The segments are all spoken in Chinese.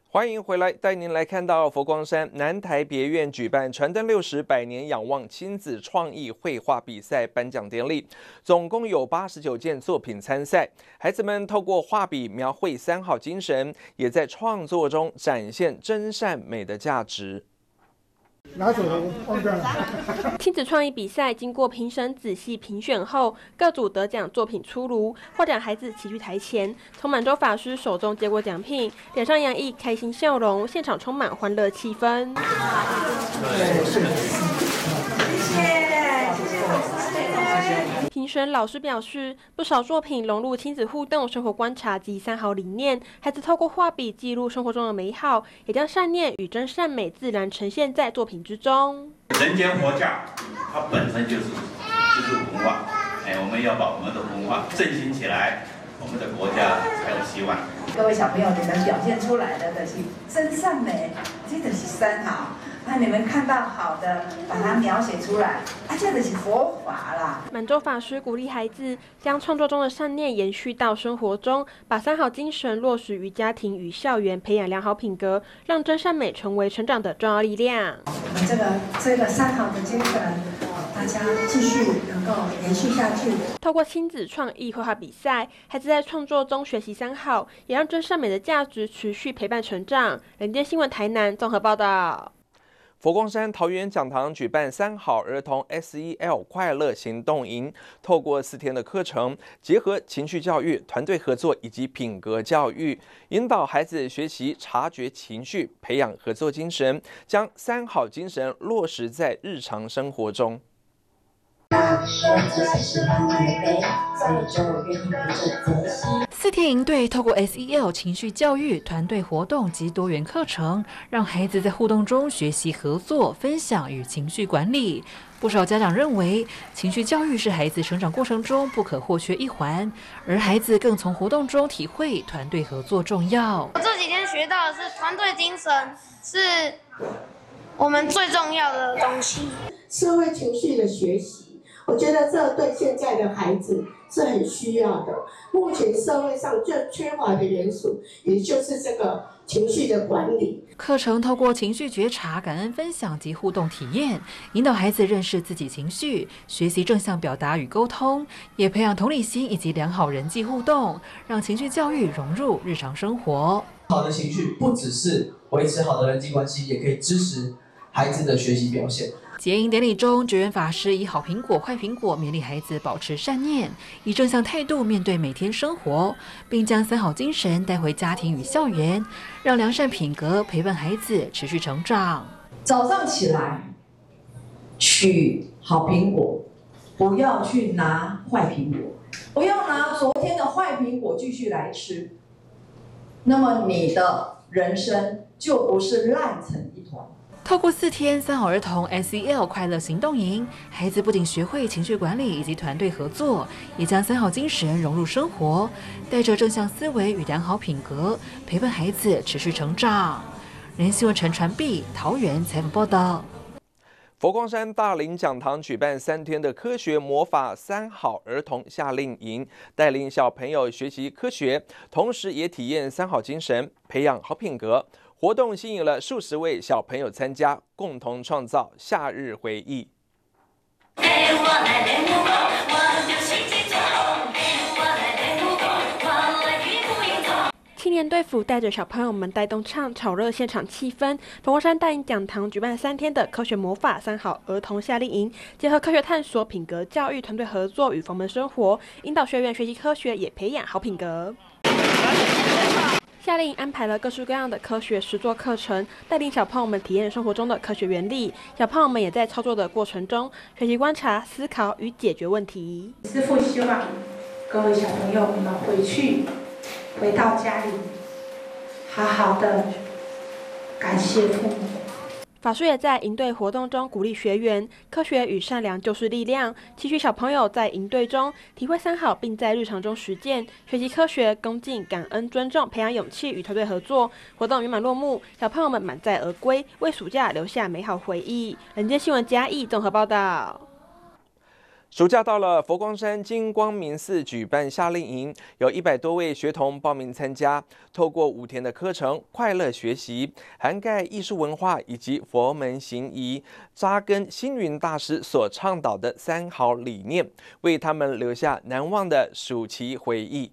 欢迎回来，带您来看到佛光山南台别院举办传灯60百年仰望亲子创意绘画比赛颁奖典礼，总共有89件作品参赛。孩子们透过画笔描绘三好精神，也在创作中展现真善美的价值。 拿走了，忘掉了。 亲子创意比赛经过评审仔细评选后，各组得奖作品出炉，获奖孩子齐聚台前，从满洲法师手中接过奖品，脸上洋溢开心笑容，现场充满欢乐气氛。评审老师表示，不少作品融入亲子互动、生活观察及三好理念，孩子透过画笔记录生活中的美好，也将善念与真善美自然呈现在作品之中。 人间佛教，它本身就是文化，我们要把我们的文化振兴起来，我们的国家才有希望。 各位小朋友，你们表现出来的是真善美，这就是三好。你们看到好的，把它描写出来，这就是佛法啦。 满洲法师鼓励孩子将创作中的善念延续到生活中，把三好精神落实于家庭与校园，培养良好品格，让真善美成为成长的重要力量。 我们这个三好的精神，大家继续能够延续下去。 透过亲子创意绘画比赛，孩子在创作中学习三好，也让真善美的价值持续陪伴成长。人间新闻台南综合报道。 佛光山桃园讲堂举办三好儿童 SEL 快乐行动营，透过4天的课程，结合情绪教育、团队合作以及品格教育，引导孩子学习察觉情绪，培养合作精神，将三好精神落实在日常生活中。 4天营队透过 SEL 情绪教育、团队活动及多元课程，让孩子在互动中学习合作、分享与情绪管理。不少家长认为，情绪教育是孩子成长过程中不可或缺一环，而孩子更从活动中体会团队合作重要。 我这几天学到的是团队精神，是我们最重要的东西。 社会情绪的学习，我觉得这对现在的孩子是很需要的。目前社会上最缺乏的元素，也就是这个情绪的管理。 课程透过情绪觉察、感恩分享及互动体验，引导孩子认识自己情绪，学习正向表达与沟通，也培养同理心以及良好人际互动，让情绪教育融入日常生活。 好的情绪不只是维持好的人际关系，也可以支持孩子的学习表现。 结营典礼中，觉缘法师以好苹果、坏苹果勉励孩子保持善念，以正向态度面对每天生活，并将三好精神带回家庭与校园，让良善品格陪伴孩子持续成长。 早上起来取好苹果，不要去拿坏苹果，不要拿昨天的坏苹果继续来吃，那么你的人生就不是烂成一团。 透过4天三好儿童 SEL 快乐行动营，孩子不仅学会情绪管理以及团队合作，也将三好精神融入生活，带着正向思维与良好品格，陪伴孩子持续成长。人间新闻陈传碧桃园采访报道。 佛光山大林讲堂举办3天的科学魔法三好儿童夏令营，带领小朋友学习科学，同时也体验三好精神，培养好品格。活动吸引了数十位小朋友参加，共同创造夏日回忆。 青年队服带着小朋友们带动唱，炒热现场气氛。佛光山大林讲堂举办3天的科学魔法三好儿童夏令营，结合科学探索、品格教育、团队合作与佛门生活，引导学员学习科学，也培养好品格。夏令营安排了各式各样的科学实作课程，带领小朋友们体验生活中的科学原理。小朋友们也在操作的过程中学习观察、思考与解决问题。 师父希望各位小朋友们回到家里，好好的感谢父母。 法师也在营队活动中鼓励学员，科学与善良就是力量，期许小朋友在营队中体会三好，并在日常中实践，学习科学、恭敬、感恩、尊重，培养勇气与团队合作。活动圆满落幕，小朋友们满载而归，为暑假留下美好回忆。人间新闻嘉义综合报道。 暑假到了，佛光山金光明寺举办夏令营，有100多位学童报名参加。透过5天的课程，快乐学习，涵盖艺术文化以及佛门行仪，扎根星云大师所倡导的3好理念，为他们留下难忘的暑期回忆。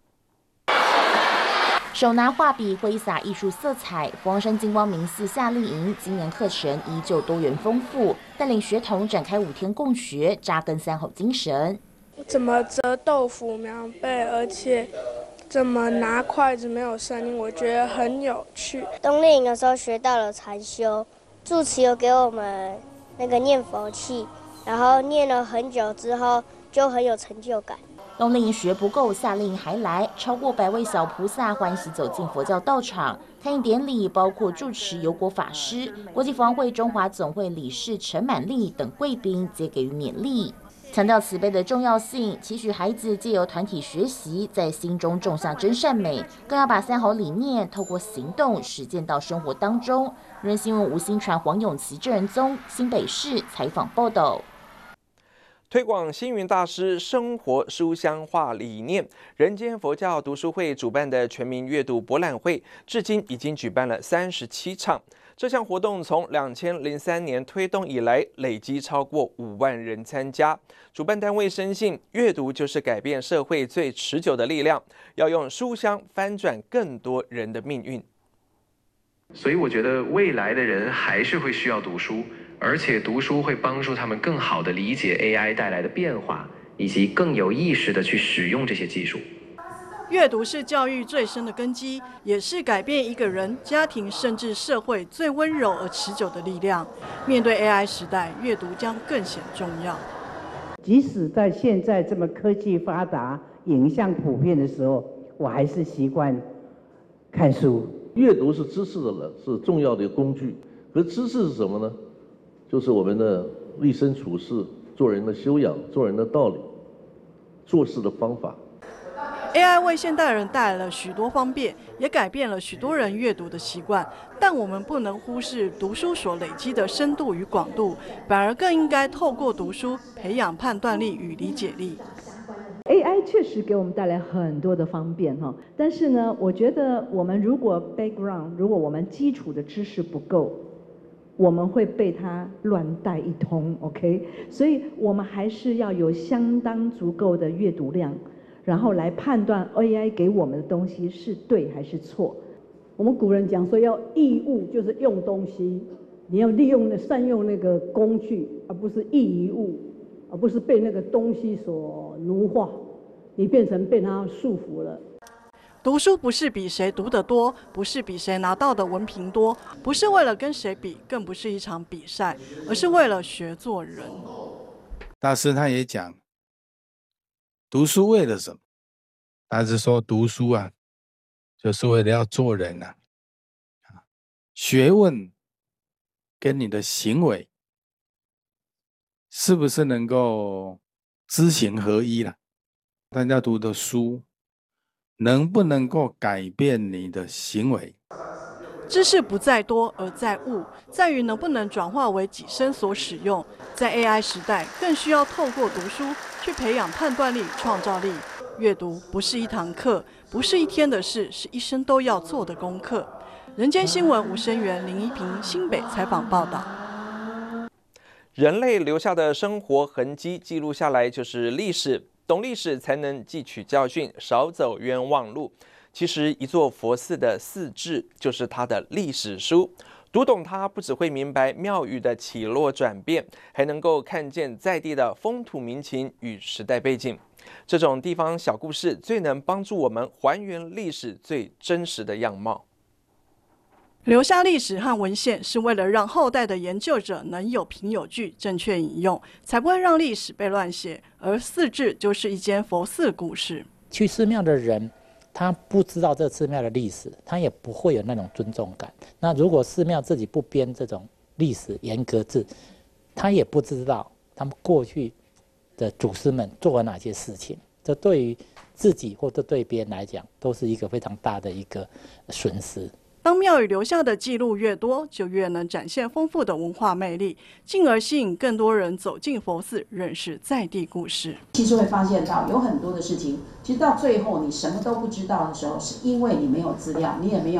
手拿画笔挥洒艺术色彩，佛光山金光明寺夏令营今年课程依旧多元丰富，带领学童展开5天共学，扎根3好精神。 怎么折豆腐苗被，而且怎么拿筷子没有声音，我觉得很有趣。 冬令营的时候学到了禅修，住持有给我们那个念佛器，然后念了很久之后就很有成就感。 冬令营学不够，夏令营还来，超过100位小菩萨欢喜走进佛教道场。开营典礼包括住持有果法师、国际佛光会中华总会理事陈满丽等贵宾，皆给予勉励，强调慈悲的重要性，期许孩子借由团体学习，在心中种下真善美，更要把3好理念透过行动实践到生活当中。人新闻吴新传、黄永琪、郑仁宗新北市采访报道。 推广星云大师生活书香化理念，人间佛教读书会主办的全民阅读博览会，至今已经举办了37场。这项活动从2003年推动以来，累积超过5万人参加。主办单位深信，阅读就是改变社会最持久的力量，要用书香翻转更多人的命运。 所以我觉得未来的人还是会需要读书，而且读书会帮助他们更好地理解 AI 带来的变化，以及更有意识地去使用这些技术。 阅读是教育最深的根基，也是改变一个人、家庭甚至社会最温柔而持久的力量。面对 AI 时代，阅读将更显重要。 即使在现在这么科技发达、影像普遍的时候，我还是习惯看书。 阅读是知识的人，是重要的工具。可是知识是什么呢？就是我们的立身处世、做人的修养、做人的道理、做事的方法。 AI 为现代人带来了许多方便，也改变了许多人阅读的习惯。但我们不能忽视读书所累积的深度与广度，反而更应该透过读书培养判断力与理解力。 AI 确实给我们带来很多的方便哈，但是呢，我觉得我们如果 background， 如果我们基础的知识不够，我们会被它乱带一通 ，OK？ 所以我们还是要有相当足够的阅读量，然后来判断 AI 给我们的东西是对还是错。 我们古人讲说要易物，就是用东西，你要善用那个工具，而不是易于物。而不是被那个东西所奴化，你变成被它束缚了。 读书不是比谁读得多，不是比谁拿到的文凭多，不是为了跟谁比，更不是一场比赛，而是为了学做人。 大师他也讲，读书为了什么？大师说，读书啊，就是为了要做人啊。学问跟你的行为是不是能够知行合一了？大家读的书能不能够改变你的行为？ 知识不在多而在悟，在于能不能转化为己身所使用。在 AI 时代，更需要透过读书去培养判断力、创造力。阅读不是一堂课，不是一天的事，是一生都要做的功课。人间新闻吴声源、林一平新北采访报道。 人类留下的生活痕迹记录下来就是历史，懂历史才能汲取教训，少走冤枉路。其实一座佛寺的寺志就是它的历史书，读懂它不只会明白庙宇的起落转变，还能够看见在地的风土民情与时代背景。这种地方小故事最能帮助我们还原历史最真实的样貌。 留下历史和文献是为了让后代的研究者能有凭有据，正确引用，才不会让历史被乱写。而寺志就是一间佛寺故事。 去寺庙的人，他不知道这寺庙的历史，他也不会有那种尊重感。那如果寺庙自己不编这种历史严格志，他也不知道他们过去的祖师们做了哪些事情。这对于自己或者对别人来讲，都是一个非常大的一个损失。 当庙宇留下的记录越多，就越能展现丰富的文化魅力，进而吸引更多人走进佛寺，认识在地故事。 其实会发现到有很多的事情，其实到最后你什么都不知道的时候，是因为你没有资料，你也没有